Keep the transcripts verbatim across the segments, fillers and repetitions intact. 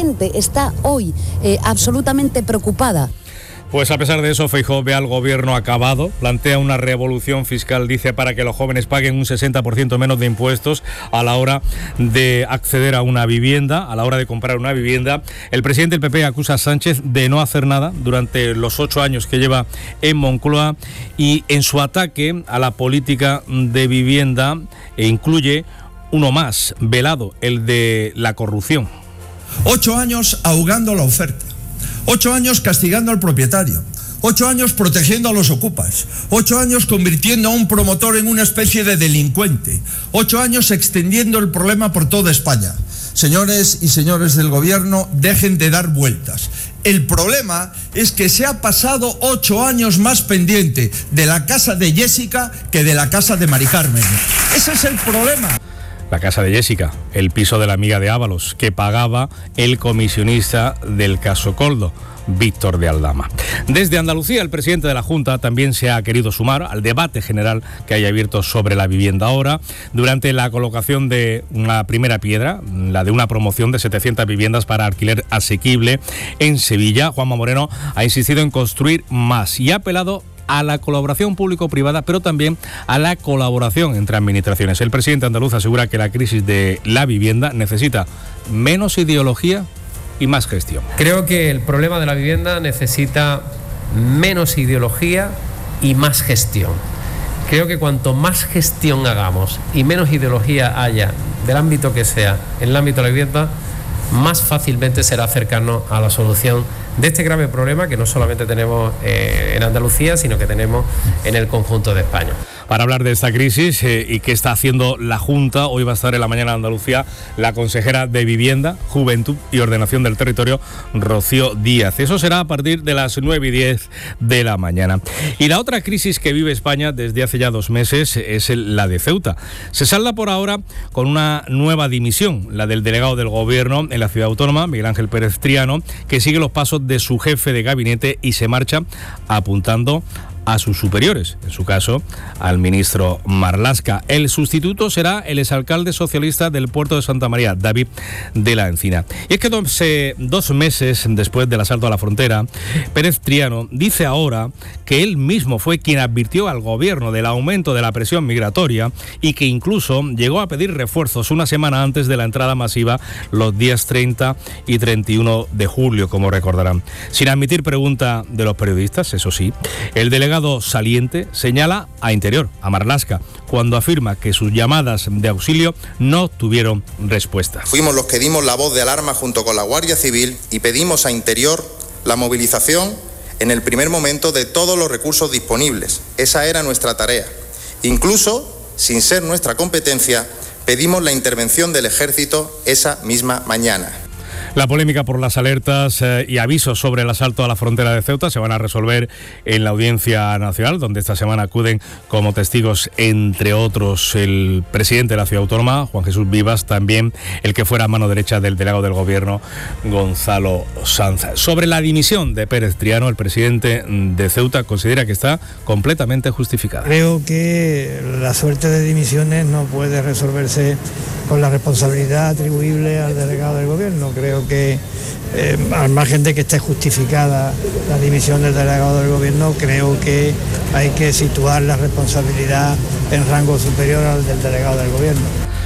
gente está hoy eh, absolutamente preocupada. Pues a pesar de eso, Feijóo ve al gobierno acabado, plantea una revolución fiscal, dice, para que los jóvenes paguen un sesenta por ciento menos de impuestos a la hora de acceder a una vivienda, a la hora de comprar una vivienda. El presidente del P P acusa a Sánchez de no hacer nada durante los ocho años que lleva en Moncloa, y en su ataque a la política de vivienda e incluye uno más, velado, el de la corrupción. Ocho años ahogando la oferta. Ocho años castigando al propietario, ocho años protegiendo a los ocupas, ocho años convirtiendo a un promotor en una especie de delincuente, ocho años extendiendo el problema por toda España. Señores y señores del gobierno, dejen de dar vueltas. El problema es que se ha pasado ocho años más pendiente de la casa de Jessica que de la casa de Mari Carmen. Ese es el problema. La casa de Jessica, el piso de la amiga de Ábalos, que pagaba el comisionista del caso Coldo, Víctor de Aldama. Desde Andalucía, el presidente de la Junta también se ha querido sumar al debate general que hay abierto sobre la vivienda ahora, durante la colocación de una primera piedra, la de una promoción de setecientas viviendas para alquiler asequible en Sevilla. Juanma Moreno ha insistido en construir más y ha apelado a la colaboración público-privada, pero también a la colaboración entre administraciones. El presidente andaluz asegura que la crisis de la vivienda necesita menos ideología y más gestión. Creo que el problema de la vivienda necesita menos ideología y más gestión. Creo que cuanto más gestión hagamos y menos ideología haya, del ámbito que sea, en el ámbito de la vivienda, más fácilmente será acercarnos a la solución de este grave problema que no solamente tenemos eh, en Andalucía, sino que tenemos en el conjunto de España. Para hablar de esta crisis eh, y qué está haciendo la Junta, hoy va a estar en la mañana de Andalucía la consejera de Vivienda, Juventud y Ordenación del Territorio, Rocío Díaz. Eso será a partir de las nueve y diez de la mañana. Y la otra crisis que vive España desde hace ya dos meses es el, la de Ceuta. Se salda por ahora con una nueva dimisión, la del delegado del Gobierno en la ciudad autónoma, Miguel Ángel Pérez Triano, que sigue los pasos de su jefe de gabinete y se marcha apuntando a sus superiores, en su caso al ministro Marlaska. El sustituto será el exalcalde socialista del puerto de Santa María, David de la Encina. Y es que dos, eh, dos meses después del asalto a la frontera, Pérez Triano dice ahora que él mismo fue quien advirtió al gobierno del aumento de la presión migratoria y que incluso llegó a pedir refuerzos una semana antes de la entrada masiva los días treinta y treinta y uno de julio, como recordarán. Sin admitir pregunta de los periodistas, eso sí, el delegado saliente señala a Interior, a Marlaska, cuando afirma que sus llamadas de auxilio no tuvieron respuesta. Fuimos los que dimos la voz de alarma junto con la Guardia Civil y pedimos a Interior la movilización en el primer momento de todos los recursos disponibles. Esa era nuestra tarea. Incluso, sin ser nuestra competencia, pedimos la intervención del Ejército esa misma mañana. La polémica por las alertas eh, y avisos sobre el asalto a la frontera de Ceuta se van a resolver en la Audiencia Nacional, donde esta semana acuden como testigos, entre otros, el presidente de la ciudad autónoma, Juan Jesús Vivas, también el que fuera mano derecha del delegado del Gobierno, Gonzalo Sanz. Sobre la dimisión de Pérez Triano, el presidente de Ceuta considera que está completamente justificada. Creo que la suerte de dimisiones no puede resolverse con la responsabilidad atribuible al delegado del Gobierno. Creo que eh, al margen de que esté justificada la dimisión del delegado del Gobierno, creo que hay que situar la responsabilidad en rango superior al del delegado del Gobierno.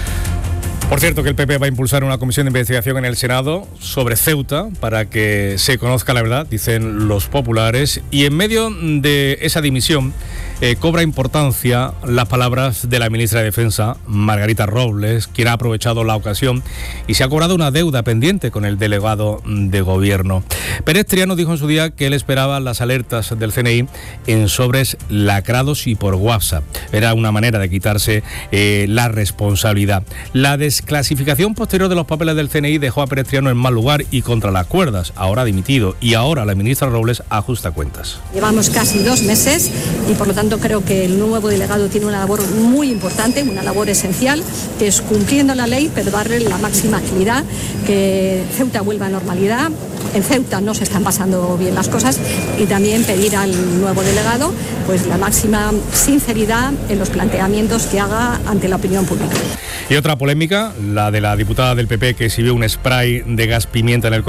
Por cierto, que el P P va a impulsar una comisión de investigación en el Senado sobre Ceuta para que se conozca la verdad, dicen los populares, y en medio de esa dimisión eh, cobra importancia las palabras de la ministra de Defensa, Margarita Robles, quien ha aprovechado la ocasión y se ha cobrado una deuda pendiente con el delegado de Gobierno. Pérez Triano dijo en su día que él esperaba las alertas del C N I en sobres lacrados y por WhatsApp. Era una manera de quitarse eh, la responsabilidad. La desclasificación posterior de los papeles del C N I dejó a Pérez Triano en mal lugar y contra las cuerdas. Ahora ha dimitido y ahora la ministra Robles ajusta cuentas. Llevamos casi dos meses y por lo tanto creo que el nuevo delegado tiene una labor muy importante, una labor esencial, que es cumpliendo la ley, pero darle la máxima agilidad, que Ceuta vuelva a normalidad. En Ceuta no se están pasando bien las cosas y también pedir al nuevo delegado pues la máxima sinceridad en los planteamientos que haga ante la opinión pública. Y otra polémica, la de la diputada del P P que exhibió un spray de gas pimienta en el